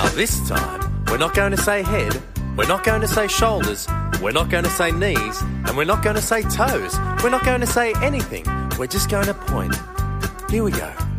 Now this time, we're not going to say head, we're not going to say shoulders, we're not going to say knees, and we're not going to say toes. We're not going to say anything. We're just going to point. Here we go.